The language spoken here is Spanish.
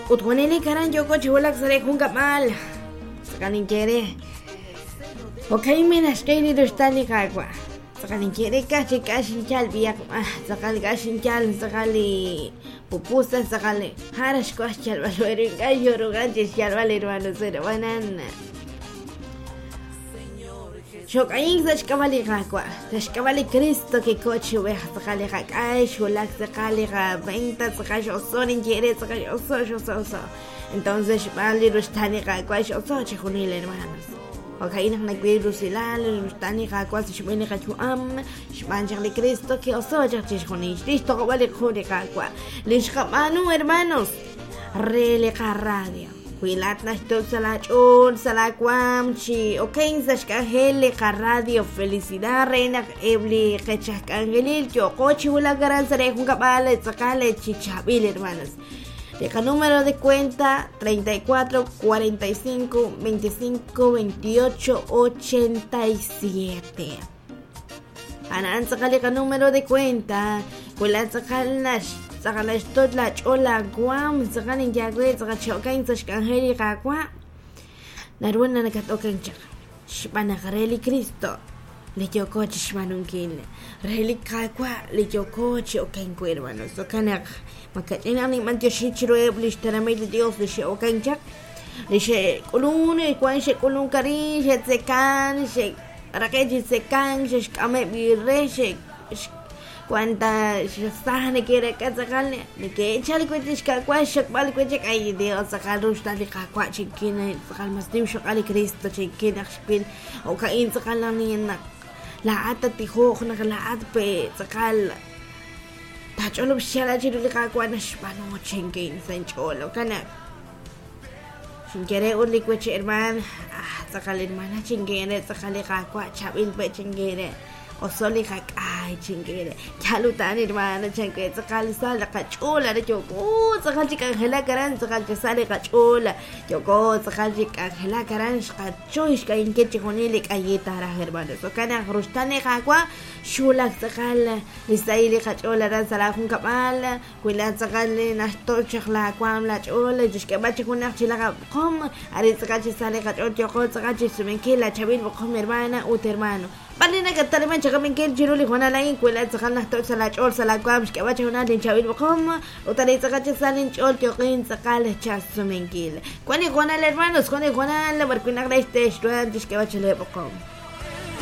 Utwanele karan yo coche volak sare junga mal. Sakanin quiere. Okay, menas que ni dostani kagwa. Sakanin quiere kachi kashin chal biak. Sakali kashin chal sakali pupusa sakali. Harash ko chal valore gallo roganche chal valero ano sero banana. Shokain sashkavali kagwa. Sashkavali Cristo que coche ve sakali kagay sholak sakali ka 20 sakali osorin quiere sakali oso. Entonces vale dostani kagwa oso chejunile hermanos. Okay, nagbiru sila lustani kagwa shmene kachu shmanjali Cristo que oso chejunile. Listo ko vale khode kagwa. Lishkamanu hermanos. Rele ka radio. Wilat na stop salachon salakwamchi okay sashka hele ka radio felicidad reina ebli kechak angelil yo cochi wala garan sare kun kabale sakale chichabil hermanos. Deja número de cuenta 34 45 25 28 87. Anan sakale ka número de cuenta wilat sakal nash sakala estot la chola guam sakanin jagre sakachokain sashkanheri kakwa narwana nakatokan chak shbana gareli Cristo le yoko chishmanunkin reli kakwa le yoko chokain hermano sokana makatina ni mantioshiro eblistarame de Dios le shokan chak le she kulune kwan she kulun kari she sekan she rakeji sekan she kame birre she cuanta sahne quiere que sacarle de que echale cuentes que cuachak vale cuachak ay Dios sacar rusta de cuachak quién sacar más de shokali Cristo chiquin akspin o kain sacar la niña la ata tijo na la at pe sacar tacholo bshala chiru de cuana shpano chiquin sancholo kana sin querer un licuache hermano sacar hermana chinguere sacarle cuachabil pe chinguere o soli hak ay chingere chalutan hermana changke sakal sala kachola de yoko sakal chika hela karan sakal que sale kachola yoko sakal chika hela karan kachoish ka inke chonile kayeta ra hermano so kana rustane kakwa shula sakal lisaile kachola ran sala hun kapal kuila sakal nasto chkhla kwam la chola jishke bache kunak chila kom ari sakal sale kachol yoko sakal chisumenke la chabil bokom hermana ut hermano Balina que tal vez llegaban que el giro le juana la incuela sacan las todas la chol la quams que va a una de chabil bocom o tal vez sacan salen chol que oquen sacan las chasumenquil. Cuando juana hermanos cuando juana la barquina de este estudiantes que va a chile bocom.